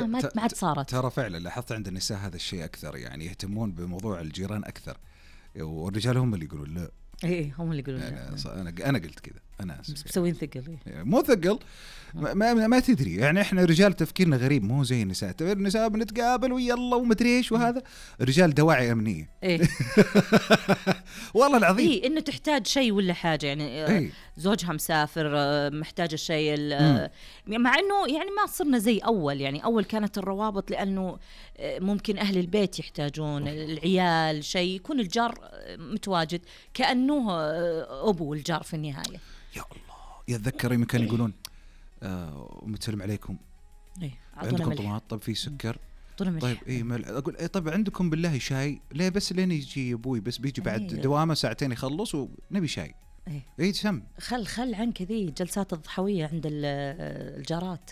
ما عاد صارت. ترى فعلا لاحظت عند النساء هذا الشيء أكثر، يعني يهتمون بموضوع الجيران أكثر، والرجال هم اللي يقولون لا. إيه هم اللي يقولون أنا قلت كذا، أنا مسوين ثقل. إيه؟ مو ثقل، ما تدري يعني إحنا رجال تفكيرنا غريب، مو زي النساء. النساء بنتقابل ويلا ومدري إيش، وهذا رجال دواعي أمنية. إيه والله العظيم. إيه إنه تحتاج شيء ولا حاجة، يعني إيه؟ زوجها مسافر، محتاج الشيء، مع إنه يعني ما صرنا زي أول. يعني أول كانت الروابط لأنه ممكن أهل البيت يحتاجون العيال شيء، يكون الجار متواجد كأنه أبو الجار في النهاية. يا الله، يتذكر يمكن كانوا يقولون متسلم عليكم، إيه عندكم طماط؟ طب في سكر؟ طيب إيه أقول إيه طب عندكم بالله شاي؟ ليه بس لين يجي أبوي، بس بيجي بعد دوامة ساعتين يخلص ونبي شاي. إيه سم خل عنك ذي جلسات الضحوية عند الجارات،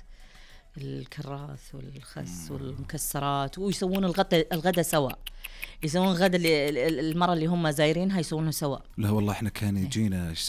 الكراث والخس والمكسرات، ويسوون الغدا سوا، يسوون غدا المرة اللي هم زايرينها يسوونه سوا. لا والله إحنا كان يجينا إيش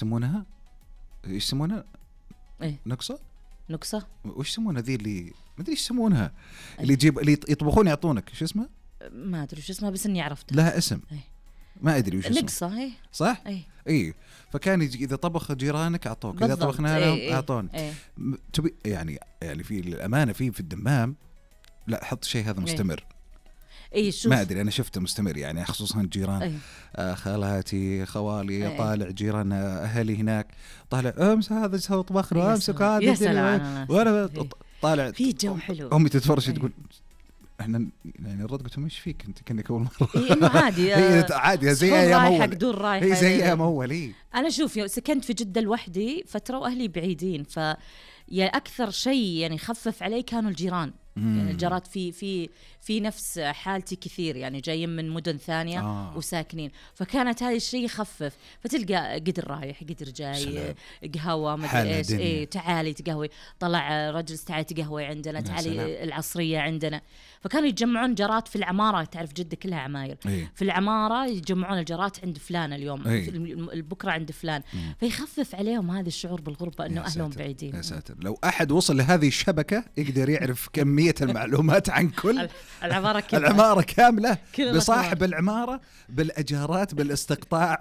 يسمونها إيه؟ نقصة وش يسمونها ذي اللي ما أدري إيش يسمونها، اللي يجيب اللي يطبخون يعطونك شو اسمه، ما أدري شو اسمها بس إني عرفتها، لها اسم. ما أدري وش اسمه. نقصة. إيه صح. إيه فكان يجي إذا طبخ جيرانك أعطوك، إذا طبخنا لهم أعطون. تبي يعني في الأمانة في الدمام لا حط شيء هذا مستمر. ما أدري أنا شفته مستمر، يعني خصوصا الجيران. خالاتي خوالي طالع جيران أهلي هناك طالع أمس هذا سوى طبخنا أمسك هذا وأنا طالع في جو حلو. أمي تتفرج تقول احنا يعني الرد قلت ايش فيك انت كأنك اول مره. انه عادي عادي زي ايام اول، دور رايحه هي زي ايام اول. انا شوف سكنت في جده لوحدي فتره واهلي بعيدين، ف يا اكثر شيء يعني خفف علي كانوا الجيران. يعني الجارات في نفس حالتي كثير، يعني جايين من مدن ثانيه وساكنين، فكانت هذا الشيء يخفف. فتلقى قدر رايح قدر جاي، قهوه ما ادري ايش، ايه تعالي تقهوي، طلع رجل تعالي تقهوي عندنا، تعالي العصريه عندنا. فكانوا يتجمعون جارات في العماره، تعرف جده كلها عماير. في العماره يجمعون الجارات عند فلان اليوم، بكره عند فلان، فيخفف عليهم هذا الشعور بالغربه انه اهلهم بعيدين. يا ساتر لو احد وصل لهذه الشبكه يقدر يعرف كميه المعلومات عن كل العمارة كاملة، بصاحب العمارة، بالأجارات، بالاستقطاع،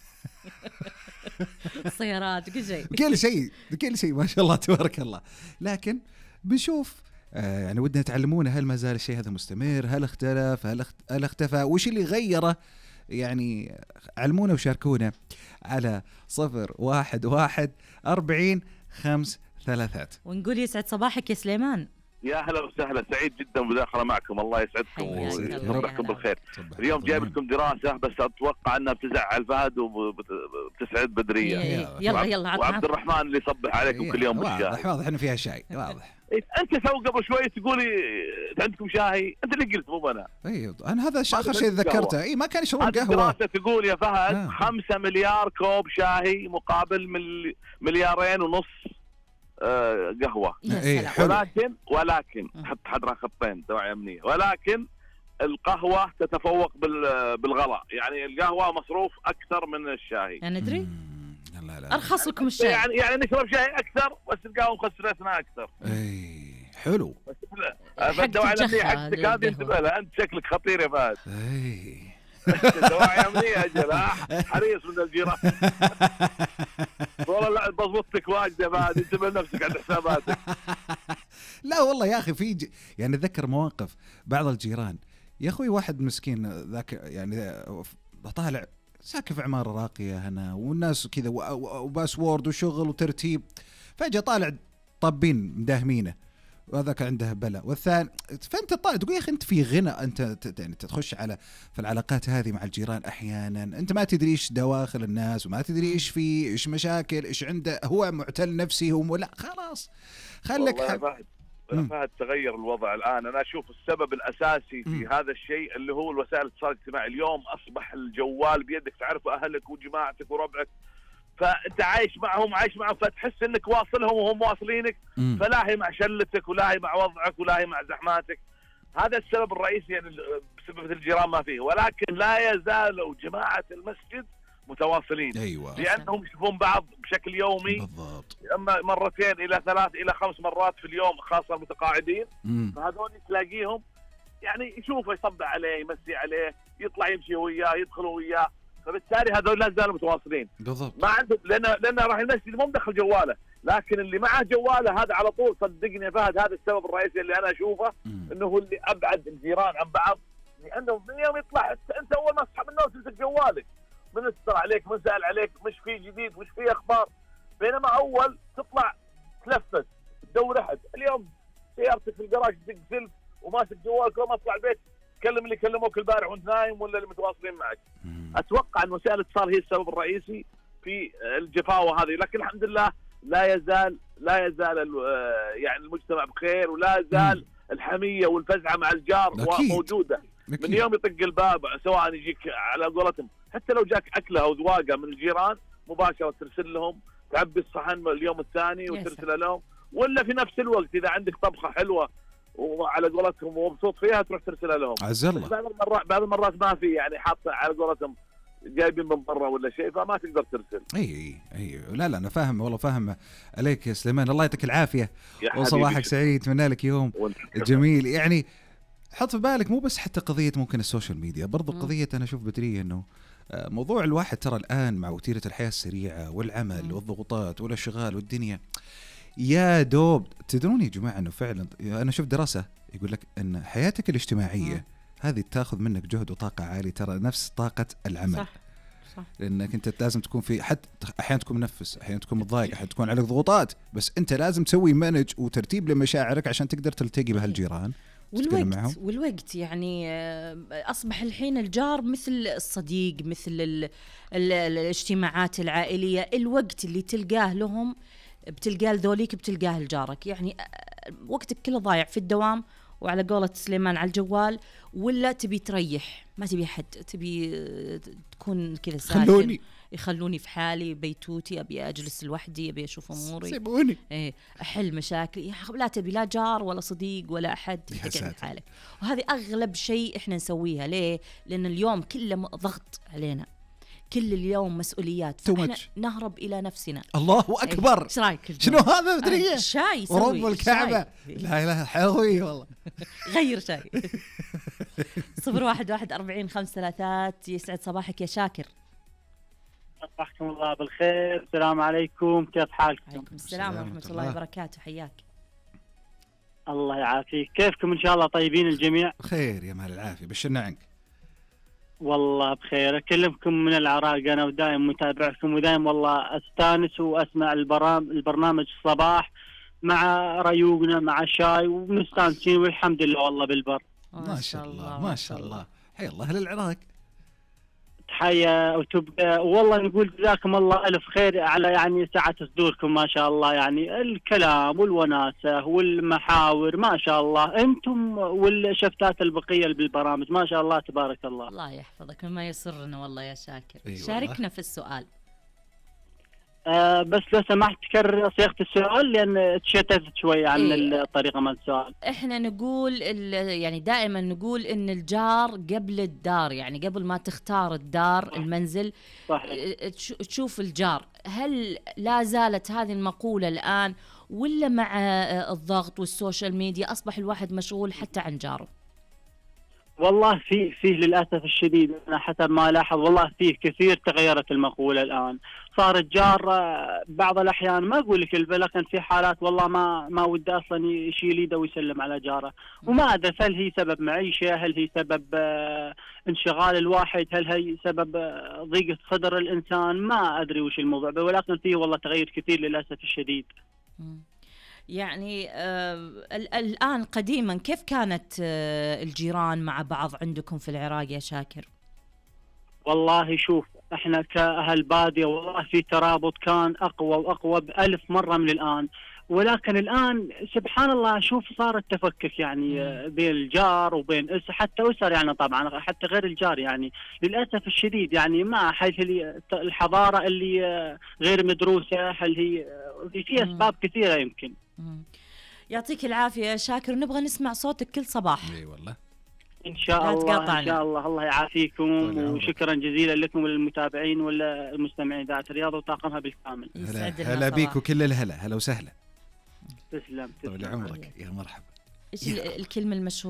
السيارات، كل شيء ما شاء الله تبارك الله. لكن بنشوف يعني ودنا تعلمونا هل ما زال الشيء هذا مستمر، هل اختلف، هل اختفى، وش اللي غيره؟ يعني علمونا وشاركونا على 011-40-5-3. ونقول يسعد صباحك يا سليمان. يا هلا وسهلا، سعيد جدا بداخله معكم، الله يسعدكم ويصبحكم بالخير. اليوم جايب لكم دراسة بس أتوقع أنها بتزعل فهد وبتسعد بدرية. يلا وعبد الرحمن اللي يصبح عليكم كل يوم بالشاي. واضح إنه فيها شاي، واضح. أنت سو قبل شوي تقولي عندكم شاي، أنت اللي قلت مو أنا. أنا هذا آخر شيء ذكرته. ما كان يشرب قهوة. دراسة تقول يا فهد 5 مليار كوب شاي مقابل 2.5 مليار قهوة. ولكن حط خطين توعية أمنية، ولكن القهوة تتفوق بالغلاء، يعني القهوة مصروف أكثر من الشاي. يعني ندري أرخص لكم الشاي، يعني نشرب شاي أكثر بس القهوة مخسرتنا أكثر. حلو. فالتوعية الأمنية حقتك هذه انتبه لها، أنت شكلك خطير يا فهد. توعية أمنية أجل حريص من الجيران. والله لا بضبطك واجد بعد، انتبه لنفسك على حساباتك. لا والله يا أخي في يعني أتذكر مواقف بعض الجيران يا أخوي، واحد مسكين ذاك يعني طالع ساكن في عمارة راقية هنا والناس كذا وباسورد وشغل وترتيب، فجأة طالع طابين مداهمينه وهذاك عنده بلا والثاني، فانت طالع تقول يا اخي انت في غنى، انت يعني تخش على في العلاقات هذه مع الجيران احيانا انت ما تدري ايش دواخل الناس وما تدري ايش في ايش مشاكل ايش عنده، هو معتل نفسي هو لا خلاص خليك فهد تغير الوضع الآن. أنا أشوف السبب الأساسي في هذا الشيء اللي هو الوسائل الاتصال الاجتماعي. اليوم أصبح الجوال بيدك، تعرف أهلك وجماعتك وربعك، فأنت عايش معهم فتحس أنك واصلهم وهم واصلينك، فلاهي مع شلتك ولاهي مع وضعك ولاهي مع زحماتك. هذا السبب الرئيسي يعني بسبب الجيران ما فيه. ولكن لا يزال جماعة المسجد متواصلين. ايوه لانهم يشوفون بعض بشكل يومي بالضبط. اما مرتين الى 3 الى 5 مرات في اليوم، خاصه المتقاعدين. فهذول تلاقيهم يعني يشوفه، يصبح عليه، يمسي عليه، يطلع يمشي وياه، يدخل وياه، فبالتالي هذول لا زالوا متواصلين. بالضبط. ما عنده لان راح يمشي مو مدخل جواله، لكن اللي معه جواله هذا على طول. صدقني يا فهد هذا السبب الرئيسي اللي انا اشوفه، انه هو اللي ابعد الجيران عن بعض. لانه من يوم يطلع انت اول ما تصحى من النوم تمسك جوالك، من اتصل عليك، من سأل عليك، مش في جديد، مش في اخبار. بينما اول تطلع تلفت تدور احد. اليوم سيارتك في الجراج تدق سلف وماسك جوالك، وما تطلع البيت تكلم اللي كلموك البارح وانت نايم ولا اللي متواصلين معك. اتوقع ان وسائل الاتصال هي السبب الرئيسي في الجفاوه هذه، لكن الحمد لله لا يزال يعني المجتمع بخير، ولا يزال الحميه والفزعه مع الجار موجوده. من يوم يطق الباب سواء يجيك على قولتهم، حتى لو جاك اكله او ذواقه من الجيران مباشره ترسل لهم، تعبي الصحن اليوم الثاني وترسل لهم، ولا في نفس الوقت اذا عندك طبخه حلوه وعلى قولتهم ومبسوط فيها تروح ترسلها لهم. عز الله. بعض المرات ما في يعني حاطه على قولتهم جايبين من برا ولا شيء، فما تقدر ترسل. اي لا انا فاهم والله، فاهم عليك يا سليمان. الله يعطيك العافيه وصباحك سعيد، اتمنى لك يوم جميل. يعني حط في بالك مو بس حتى قضيه ممكن السوشيال ميديا، برضو قضيه انا اشوف بدريه انه موضوع الواحد ترى الان مع وتيره الحياه السريعه والعمل والضغوطات والاشغال والدنيا، يا دوب تدرون يا جماعه انه فعلا انا شوف دراسه يقول لك ان حياتك الاجتماعيه هذه تاخذ منك جهد وطاقه عالي، ترى نفس طاقه العمل. صح. لانك انت لازم تكون في حد احيانا تكون منفس، احيانا تكون متضايق، احيانا تكون عليك ضغوطات، بس انت لازم تسوي مانج وترتيب لمشاعرك عشان تقدر تلتقي بهالجيران والوقت يعني أصبح الحين الجار مثل الصديق، مثل الاجتماعات العائلية. الوقت اللي تلقاه لهم بتلقاه لذوليك، بتلقاه لجارك. يعني وقتك كله ضايع في الدوام وعلى قولة سليمان على الجوال، ولا تبي تريح، ما تبي حد، تبي تكون كذا ساكن، يخلوني في حالي بيتوتي، أبي أجلس لوحدي، أبي أشوف أموري، سيبوني أحل مشاكلي. لا تبي لا جار ولا صديق ولا أحد، تقعد في حالك. وهذه أغلب شيء إحنا نسويها. ليه؟ لأن اليوم كله ضغط علينا، كل اليوم مسؤوليات، فإحنا نهرب إلى نفسنا. الله أكبر. إيش رأيك؟ شنو هذا بدرية؟ شاي ورب الكعبة. لا إله حلوي والله. غير شاي. 01144533. يسعد صباحك يا شاكر. صباحكم الله بالخير. السلام عليكم، كيف حالكم؟ عليكم السلام ورحمة الله وبركاته. حياك. الله يعافيك. كيفكم؟ إن شاء الله طيبين الجميع؟ خير يا مال العافية، بشرنا عنك. والله بخير. أكلمكم من العراق أنا، ودائم متابعكم، ودائم والله أستانس وأسمع البرنامج الصباح مع ريوقنا مع الشاي ومستانسين، والحمد لله والله بالبر. ما شاء الله ما شاء الله. حي الله أهل العراق. تحية وتبقى والله نقول جزاكم الله ألف خير على يعني سعة صدوركم ما شاء الله. يعني الكلام والوناسة والمحاور ما شاء الله، أنتم والشفتات البقية بالبرامج ما شاء الله تبارك الله. الله يحفظك، مما يسرنا والله يا شاكر. شاركنا في السؤال. بس لو سمحت تكرر صيغة السؤال لأن تشتت شوي عن الطريقة مال السؤال. احنا نقول يعني دائما نقول ان الجار قبل الدار، يعني قبل ما تختار الدار المنزل تشوف الجار. هل لا زالت هذه المقولة الآن، ولا مع الضغط والسوشيال ميديا أصبح الواحد مشغول حتى عن جاره؟ والله فيه للأسف الشديد، أنا حسب ما لاحظ والله فيه كثير تغيرت المقولة الآن. صار الجار بعض الأحيان ما أقول لك لكن في حالات والله ما وده أصلا يشيل يده ويسلم على جاره. وما أدري هل هي سبب معيشة، هل هي سبب انشغال الواحد، هل هي سبب ضيقة صدر الإنسان، ما أدري وش الموضوع، ولكن فيه والله تغير كثير للأسف الشديد. يعني الآن قديما كيف كانت الجيران مع بعض عندكم في العراق يا شاكر؟ والله شوف احنا كأهل بادية والله في ترابط كان أقوى وأقوى ب1000 مرة من الآن. ولكن الآن سبحان الله شوف صار التفكك يعني بين الجار وبين حتى أسر يعني طبعا حتى غير الجار يعني للأسف الشديد يعني مع حيث الحضارة اللي غير مدروسة، هل هي في أسباب كثيرة يمكن. يعطيك العافية يا شاكر، نبغى نسمع صوتك كل صباح. اي والله. ان شاء لا الله تقاطعنا. ان شاء الله. الله يعافيكم، طول عمرك. وشكرا جزيلا لكم وللمتابعين والمستمعين ذات الرياضه وطاقمها بالكامل. يسعد لنا هلا بيك صراحة. وكل الهلا، هلا وسهلا. تسلم طول تسلم. عمرك، يا مرحبا. ايش الكلمة المشهورة